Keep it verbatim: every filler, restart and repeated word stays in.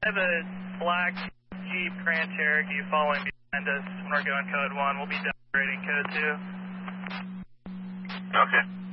I have a black Jeep Grand Cherokee following behind us when we're going code one. We'll be downgrading code two. Okay.